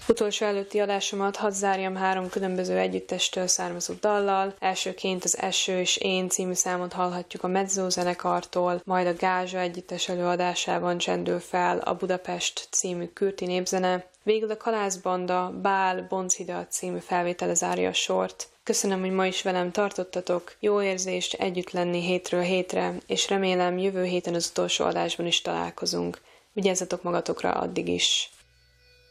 Utolsó előtti adásomat hadd zárjam 3 különböző együttestől származó dallal. Elsőként az Eső és Én című számot hallhatjuk a Mezzo zenekartól, majd a Gázsa együttes előadásában csendül fel a Budapest című kürti népzene. Végül a Kalászbanda Bál Bonchida című felvétele zárja a sort. Köszönöm, hogy ma is velem tartottatok, jó érzést együtt lenni hétről hétre, és remélem jövő héten az utolsó adásban is találkozunk. Vigyázzatok magatokra addig is!